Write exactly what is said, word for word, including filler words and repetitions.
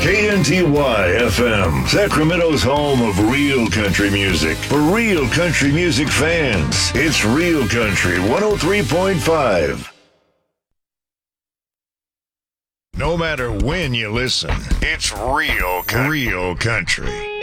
K N T Y F M, Sacramento's home of real country music. For real country music fans, it's Real Country one oh three point five. No matter when you listen, it's real, real country.